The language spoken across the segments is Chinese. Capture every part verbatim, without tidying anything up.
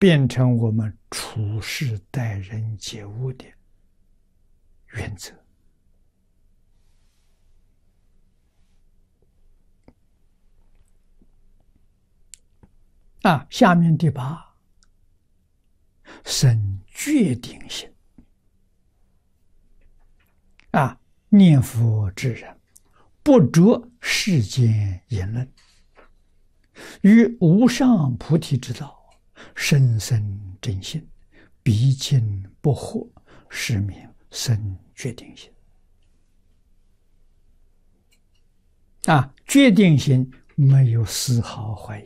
变成我们处事待人接物的原则。啊，下面第八，生决定心。啊，念佛之人，不着世间言论，于无上菩提之道，深深真心，毕竟不惑，是名生决定心。啊，决定心没有丝毫怀疑。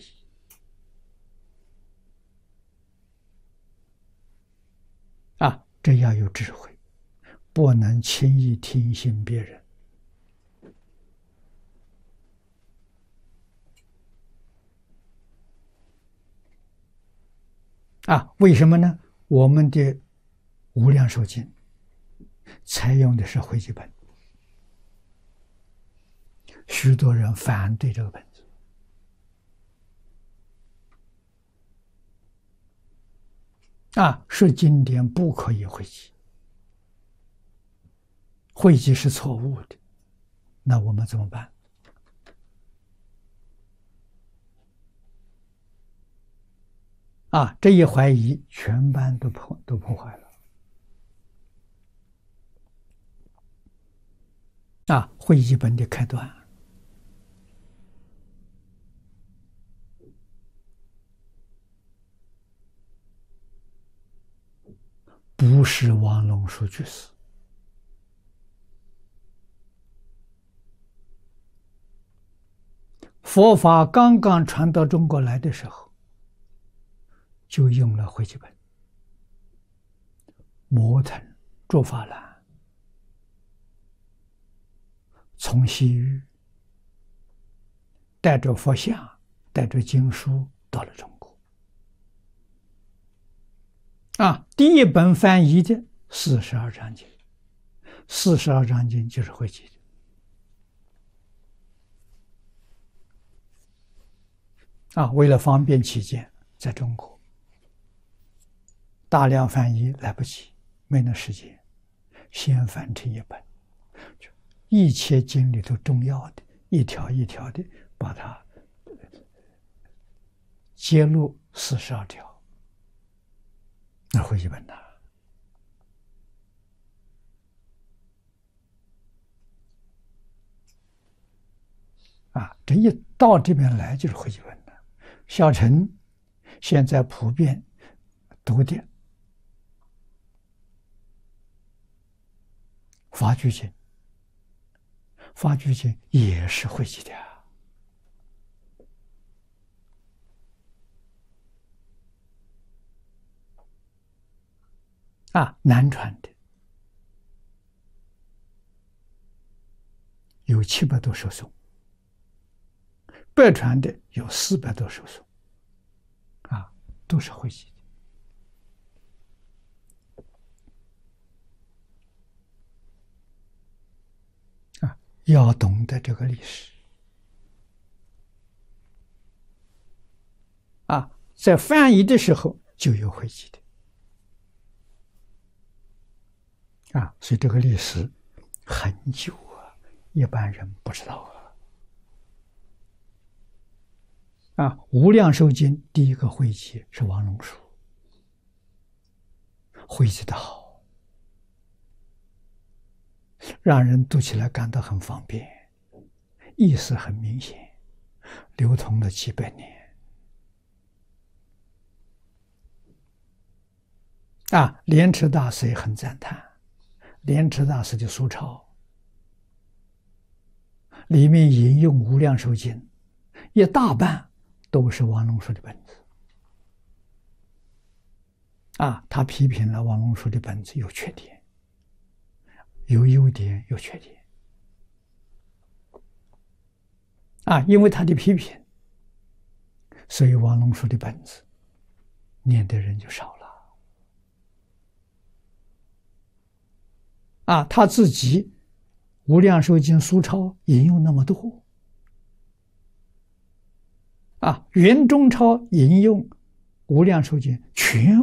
啊，这要有智慧，不能轻易听信别人。啊，为什么呢？我们的无量寿经采用的是汇集本，许多人反对这个本子。啊，说经典不可以汇集，汇集是错误的，那我们怎么办？啊，这一怀疑，全班都破都破坏了。啊，汇集本的开端，不是王龙树居士，佛法刚刚传到中国来的时候，就用了汇集本，摩腾、竺法兰从西域带着佛像、带着经书到了中国。啊，第一本翻译的四十二章经，四十二章经就是汇集的。啊，为了方便起见，在中国大量翻译来不及，没那时间，先翻成一本，一切经里头重要的，一条一条的把它揭露四十二条，那汇集本呐。啊，这一到这边来就是汇集本了。小乘现在普遍读的法句经，法句经也是汇集的啊。啊，南传的有七百多首颂，北传的有四百多首颂，啊，都是汇集的。啊，要懂得这个历史。啊，在翻译的时候就有汇集的。啊，所以这个历史很久啊，一般人不知道啊。啊，无量寿经第一个汇集是王龙树，汇集的好，让人读起来感到很方便，意思很明显，流通了几百年。啊，莲池大师也很赞叹。莲池大师的书抄里面引用无量寿经，一大半都是王龙树的本子。啊，他批评了王龙树的本子有缺点，有优点有缺点。啊，因为他的批评，所以王龙树的本子念的人就少了。啊，他自己无量寿经书抄引用那么多，啊，圆中抄引用无量寿经全